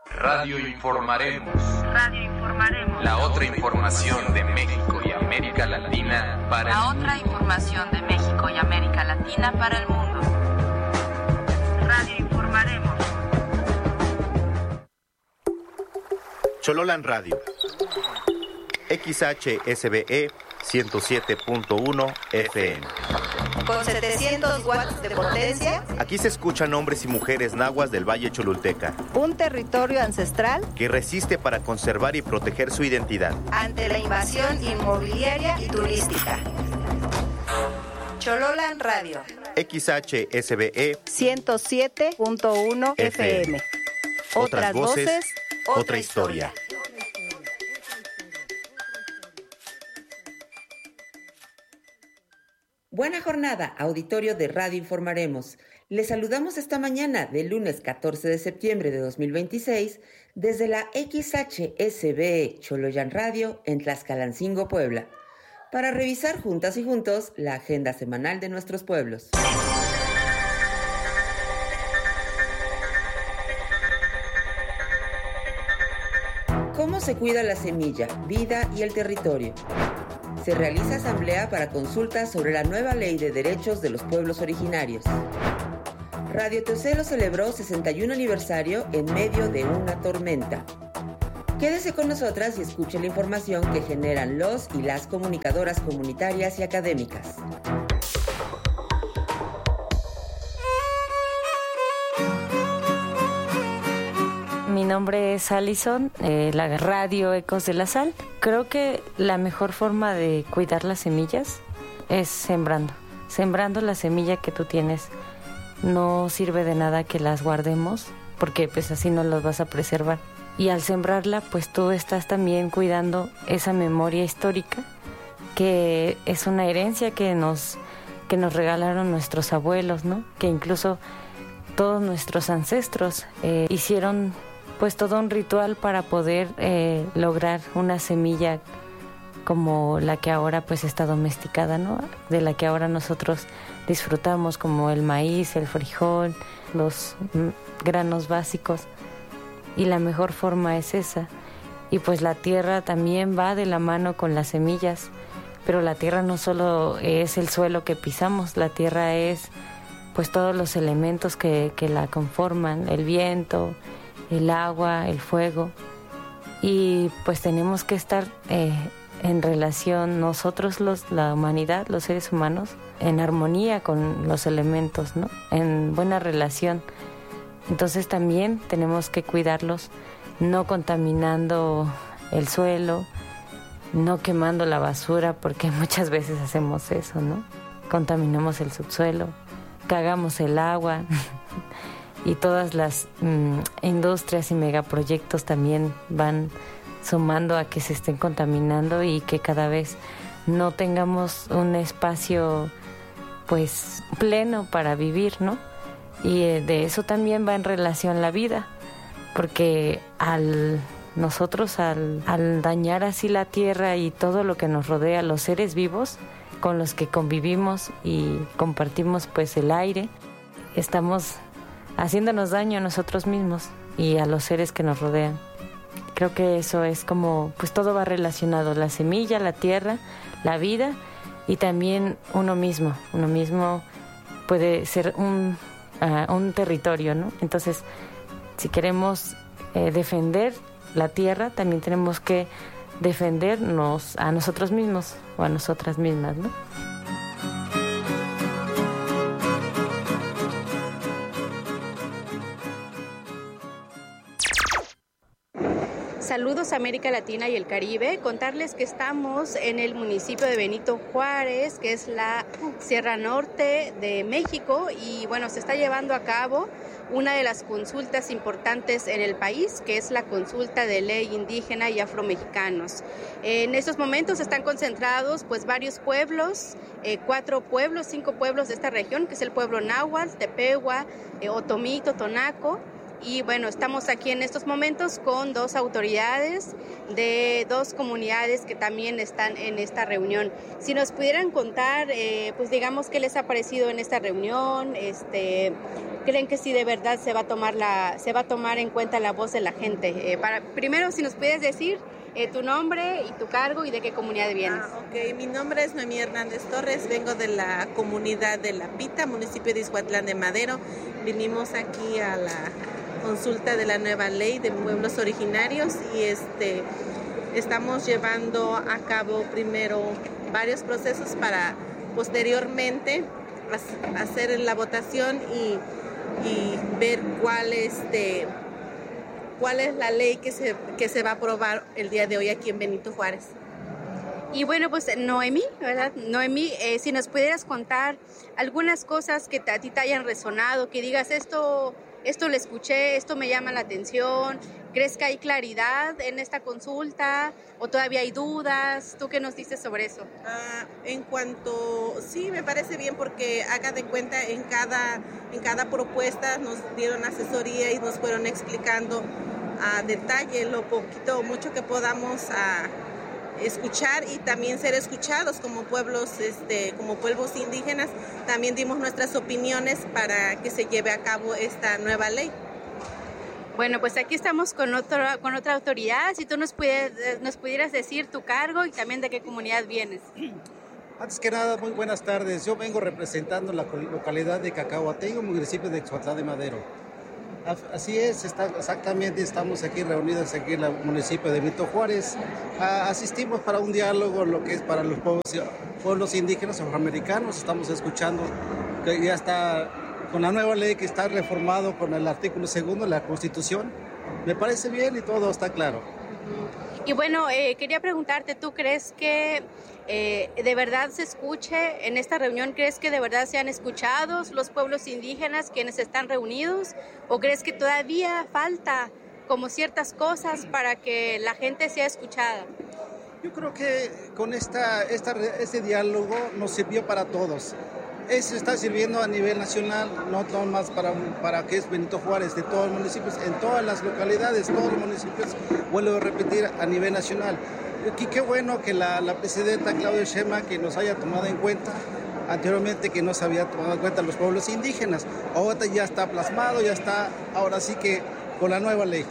Radio Informaremos. Radio Informaremos. La otra información de México y América Latina para La otra información de México y América Latina para el mundo. Radio Informaremos. Chololan Radio. XHSBE 107.1 FM. Con 700 watts de potencia. Aquí se escuchan hombres y mujeres nahuas del Valle Cholulteca. Un territorio ancestral que resiste para conservar y proteger su identidad ante la invasión inmobiliaria y turística. Chololan Radio. XHSBE 107.1 FM. Otras voces, otra historia. Buena jornada, auditorio de Radio Informaremos. Les saludamos esta mañana del lunes 14 de septiembre de 2026 desde la XHSBE Choloyan Radio en Tlaxcalancingo, Puebla, para revisar juntas y juntos la agenda semanal de nuestros pueblos. ¿Cómo se cuida la semilla, vida y el territorio? Se realiza asamblea para consultas sobre la nueva ley de derechos de los pueblos originarios. Radio Teocelo celebró 61 aniversario en medio de una tormenta. Quédese con nosotras y escuche la información que generan los y las comunicadoras comunitarias y académicas. Mi nombre es Alison, la radio Ecos de la Sal. Creo que la mejor forma de cuidar las semillas es sembrando la semilla que tú tienes. No sirve de nada que las guardemos, porque pues así no las vas a preservar. Y al sembrarla, pues tú estás también cuidando esa memoria histórica, que es una herencia que nos regalaron nuestros abuelos, ¿no? Que incluso todos nuestros ancestros hicieron pues todo un ritual para poder lograr una semilla como la que ahora pues está domesticada, ¿no? De la que ahora nosotros disfrutamos, como el maíz, el frijol, los granos básicos, y la mejor forma es esa. Y pues la tierra también va de la mano con las semillas, pero la tierra no solo es el suelo que pisamos, la tierra es pues todos los elementos que la conforman, el viento, el agua, el fuego, y pues tenemos que estar en relación nosotros, la humanidad, los seres humanos, en armonía con los elementos, ¿no? En buena relación. Entonces también tenemos que cuidarlos, no contaminando el suelo, no quemando la basura, porque muchas veces hacemos eso, ¿no? Contaminamos el subsuelo, cagamos el agua. Y todas las industrias y megaproyectos también van sumando a que se estén contaminando y que cada vez no tengamos un espacio pues pleno para vivir, ¿no? Y de eso también va en relación la vida, porque al dañar así la tierra y todo lo que nos rodea, los seres vivos con los que convivimos y compartimos pues el aire, estamos haciéndonos daño a nosotros mismos y a los seres que nos rodean. Creo que eso es como, pues todo va relacionado, la semilla, la tierra, la vida y también uno mismo. Uno mismo puede ser un territorio, ¿no? Entonces, si queremos defender la tierra, también tenemos que defendernos a nosotros mismos o a nosotras mismas, ¿no? Saludos a América Latina y el Caribe. Contarles que estamos en el municipio de Benito Juárez, que es la Sierra Norte de México, y bueno, se está llevando a cabo una de las consultas importantes en el país, que es la consulta de ley indígena y afromexicanos. En estos momentos están concentrados pues varios pueblos, 5 pueblos de esta región, que es el pueblo náhuatl, Tepehua, Otomí, Totonaco. Y bueno, estamos aquí en estos momentos con 2 autoridades de 2 comunidades que también están en esta reunión. Si nos pudieran contar, pues digamos, qué les ha parecido en esta reunión, creen que sí de verdad se va a tomar en cuenta la voz de la gente. Primero, si nos puedes decir tu nombre y tu cargo y de qué comunidad vienes. Ok, mi nombre es Noemí Hernández Torres, vengo de la comunidad de La Pita, municipio de Ixhuatlán de Madero. Vinimos aquí a la consulta de la nueva ley de pueblos originarios y estamos llevando a cabo primero varios procesos para posteriormente hacer la votación y ver cuál es la ley que se va a aprobar el día de hoy aquí en Benito Juárez. Y bueno, pues Noemí, ¿verdad? Noemí, si nos pudieras contar algunas cosas que a ti te hayan resonado, que digas esto lo escuché, esto me llama la atención. ¿Crees que hay claridad en esta consulta o todavía hay dudas? ¿Tú qué nos dices sobre eso? Sí, me parece bien porque haga de cuenta en cada propuesta nos dieron asesoría y nos fueron explicando a detalle lo poquito o mucho que podamos escuchar y también ser escuchados como pueblos indígenas. También dimos nuestras opiniones para que se lleve a cabo esta nueva ley. Bueno, pues aquí estamos con otra autoridad. Si tú nos pudieras decir tu cargo y también de qué comunidad vienes. Antes que nada, muy buenas tardes. Yo vengo representando la localidad de Cacahuatengo, municipio de Ixhuatlán de Madero. Así es, exactamente, estamos aquí reunidos aquí en el municipio de Benito Juárez. Asistimos para un diálogo, lo que es para los pueblos indígenas afroamericanos. Estamos escuchando que ya está con la nueva ley que está reformado con el artículo 2 de la Constitución. Me parece bien y todo está claro. Y bueno, quería preguntarte, ¿tú crees que de verdad se escuche en esta reunión? ¿Crees que de verdad sean escuchados los pueblos indígenas quienes están reunidos? ¿O crees que todavía falta como ciertas cosas para que la gente sea escuchada? Yo creo que con este diálogo nos sirvió para todos. Eso está sirviendo a nivel nacional, no más para que es Benito Juárez, de todos los municipios, en todas las localidades, todos los municipios, vuelvo a repetir, a nivel nacional. Y qué bueno que la presidenta Claudia Sheinbaum que nos haya tomado en cuenta, anteriormente que no se había tomado en cuenta los pueblos indígenas. Ahora ya está plasmado, ya está, ahora sí que con la nueva ley.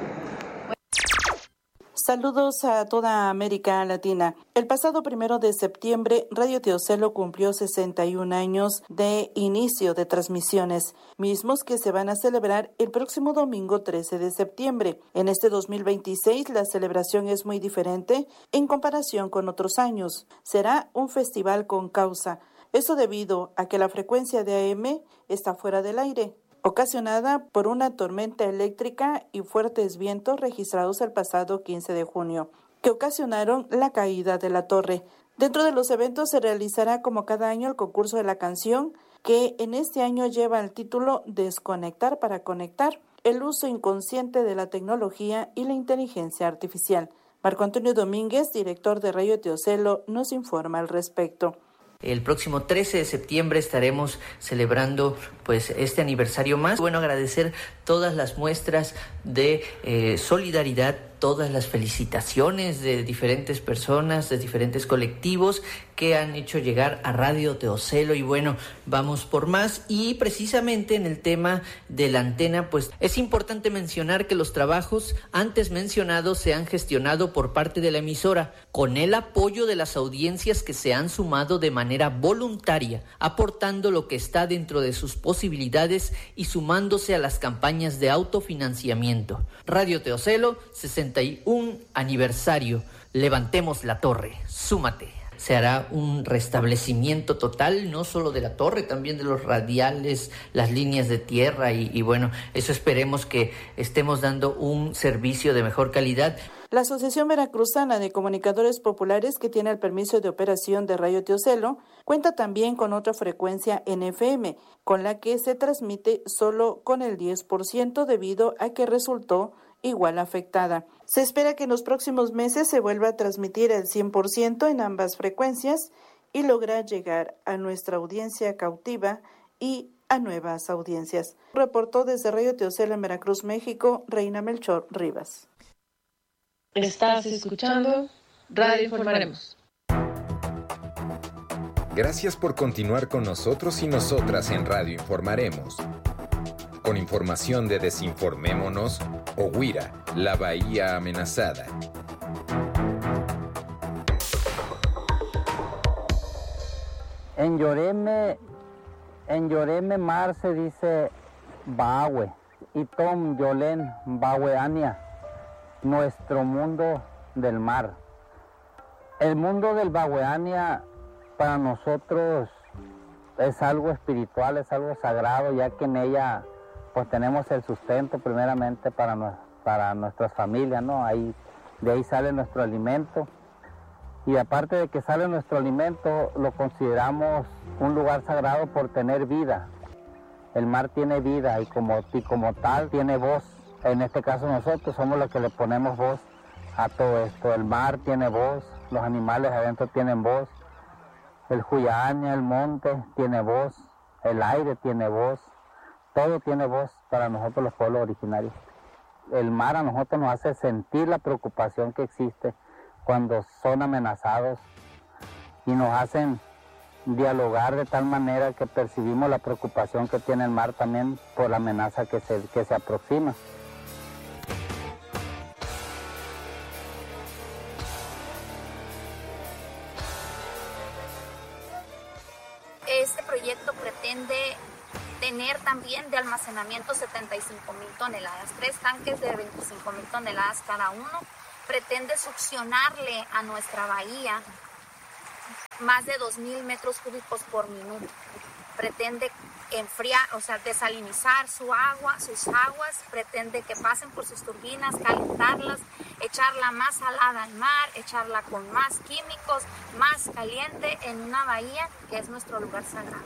Saludos a toda América Latina. El pasado 1 de septiembre, Radio Teocelo cumplió 61 años de inicio de transmisiones, mismos que se van a celebrar el próximo domingo 13 de septiembre. En este 2026, la celebración es muy diferente en comparación con otros años. Será un festival con causa. Esto debido a que la frecuencia de AM está fuera del aire, ocasionada por una tormenta eléctrica y fuertes vientos registrados el pasado 15 de junio, que ocasionaron la caída de la torre. Dentro de los eventos se realizará como cada año el concurso de la canción, que en este año lleva el título Desconectar para conectar, el uso inconsciente de la tecnología y la inteligencia artificial. Marco Antonio Domínguez, director de Radio Teocelo, nos informa al respecto. El próximo 13 de septiembre estaremos celebrando este aniversario más. Bueno, agradecer todas las muestras de solidaridad, todas las felicitaciones de diferentes personas, de diferentes colectivos que han hecho llegar a Radio Teocelo y bueno, vamos por más. Y precisamente en el tema de la antena, es importante mencionar que los trabajos antes mencionados se han gestionado por parte de la emisora con el apoyo de las audiencias que se han sumado de manera voluntaria, aportando lo que está dentro de sus posibilidades y sumándose a las campañas de autofinanciamiento. Radio Teocelo, 61 aniversario. Levantemos la torre, súmate. Se hará un restablecimiento total, no solo de la torre, también de los radiales, las líneas de tierra y bueno, eso esperemos que estemos dando un servicio de mejor calidad. La Asociación Veracruzana de Comunicadores Populares, que tiene el permiso de operación de Radio Teocelo, cuenta también con otra frecuencia en FM, con la que se transmite solo con el 10% debido a que resultó igual afectada. Se espera que en los próximos meses se vuelva a transmitir el 100% en ambas frecuencias y lograr llegar a nuestra audiencia cautiva y a nuevas audiencias. Reportó desde Radio Teocelo en Veracruz, México, Reina Melchor Rivas. Estás escuchando Radio Informaremos. Gracias por continuar con nosotros y nosotras en Radio Informaremos. Con información de Desinformémonos, Oguira, la bahía amenazada. En Yoreme mar se dice Bahue y Tom Yolen Bahueania, nuestro mundo del mar. El mundo del Bahueania para nosotros es algo espiritual, es algo sagrado, ya que en ella pues tenemos el sustento primeramente para nuestras familias, ¿no? De ahí sale nuestro alimento. Y aparte de que sale nuestro alimento, lo consideramos un lugar sagrado por tener vida. El mar tiene vida y como tal tiene voz. En este caso nosotros somos los que le ponemos voz a todo esto. El mar tiene voz, los animales adentro tienen voz, el Juyaña, el monte tiene voz, el aire tiene voz, todo tiene voz para nosotros los pueblos originarios. El mar a nosotros nos hace sentir la preocupación que existe cuando son amenazados y nos hacen dialogar de tal manera que percibimos la preocupación que tiene el mar también por la amenaza que se aproxima. Este proyecto pretende tener también de almacenamiento 75,000 toneladas, 3 tanques de 25,000 toneladas cada uno. Pretende succionarle a nuestra bahía más de 2,000 metros cúbicos por minuto. Pretende enfriar, o sea, desalinizar sus aguas, pretende que pasen por sus turbinas, calentarlas, echarla más salada al mar, echarla con más químicos, más caliente en una bahía que es nuestro lugar sagrado.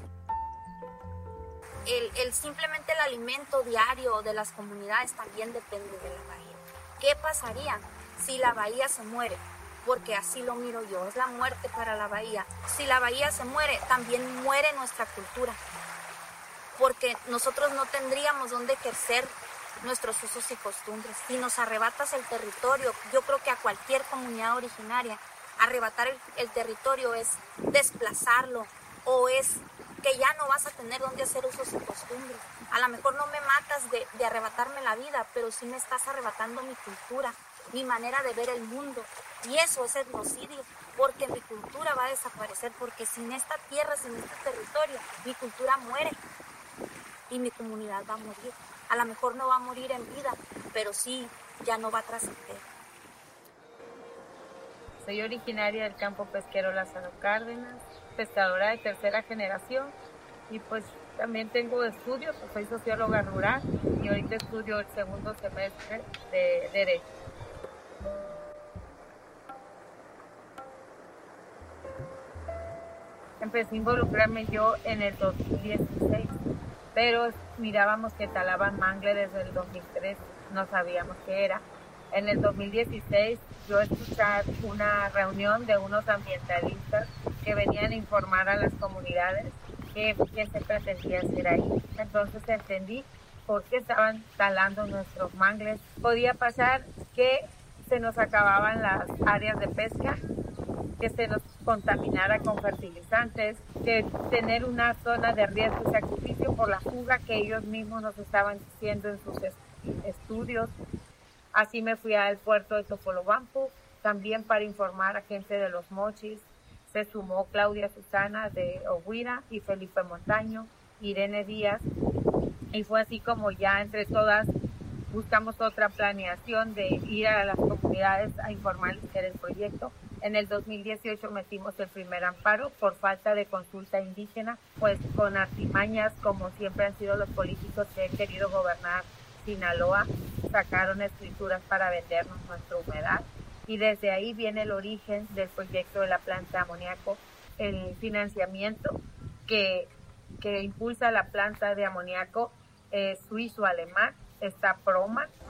Simplemente el alimento diario de las comunidades también depende de la bahía. ¿Qué pasaría si la bahía se muere? Porque así lo miro yo, es la muerte para la bahía. Si la bahía se muere, también muere nuestra cultura. Porque nosotros no tendríamos dónde ejercer nuestros usos y costumbres. Si nos arrebatas el territorio, yo creo que a cualquier comunidad originaria, arrebatar el territorio es desplazarlo o es que ya no vas a tener dónde hacer usos y costumbres. A lo mejor no me matas de arrebatarme la vida, pero sí me estás arrebatando mi cultura, mi manera de ver el mundo. Y eso es etnocidio, porque mi cultura va a desaparecer, porque sin esta tierra, sin este territorio, mi cultura muere y mi comunidad va a morir. A lo mejor no va a morir en vida, pero sí ya no va a trascender. Soy originaria del campo pesquero Lázaro Cárdenas, pescadora de tercera generación y pues también tengo estudios, soy socióloga rural y ahorita estudio el segundo semestre de Derecho. Empecé a involucrarme yo en el 2016, pero mirábamos que talaban mangle desde el 2003, no sabíamos qué era. En el 2016 yo escuché una reunión de unos ambientalistas que venían a informar a las comunidades qué se pretendía hacer ahí. Entonces entendí por qué estaban talando nuestros mangles. Podía pasar que se nos acababan las áreas de pesca, que se nos contaminara con fertilizantes, que tener una zona de riesgo y sacrificio por la fuga que ellos mismos nos estaban diciendo en sus estudios. Así me fui al puerto de Topolobampo, también para informar a gente de los Mochis. Se sumó Claudia Susana de Oguira y Felipe Montaño, Irene Díaz. Y fue así como ya entre todas buscamos otra planeación de ir a las comunidades a informarles del proyecto. En el 2018 metimos el primer amparo por falta de consulta indígena, pues con artimañas, como siempre han sido los políticos que han querido gobernar Sinaloa, sacaron escrituras para vendernos nuestra humedad y desde ahí viene el origen del proyecto de la planta de amoníaco, el financiamiento que impulsa la planta de amoníaco suizo-alemán, está Proma,